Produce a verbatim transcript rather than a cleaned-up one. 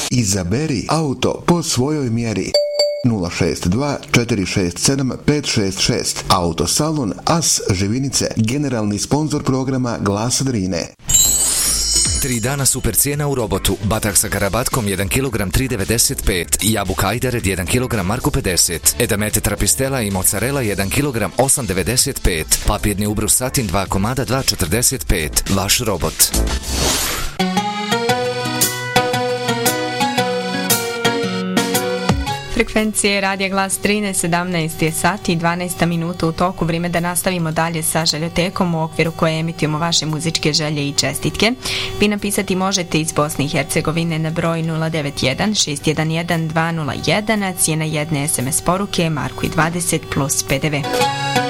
Izaberi auto po svojoj mjeri. nula šest dva četiri šest sedam pet šest šest. Autosalon As Živinice, generalni sponzor programa Glas Drine. Tri dana super cijena u Robotu. Batak sa karabatkom jedan kilogram tri devedeset pet. Jabuka Ajdared jedan kilogram Marku pedeset. Edamete Trapistela i mozzarella jedan kilogram osam devedeset pet. Papirni ubrus Satin dva komada dva četrdeset pet. Vaš Robot. Frekvencije Radija Glas Drine, sedamnaest je sati i dvanaest minuta u toku, vrijeme da nastavimo dalje sa željotekom u okviru koje emitujemo vaše muzičke želje i čestitke. Vi napisati možete iz Bosne i Hercegovine na broj nula devet jedan šest jedan jedan dva nula jedan, a cijena jedne es em es poruke Marku i dvadeset plus pe de ve.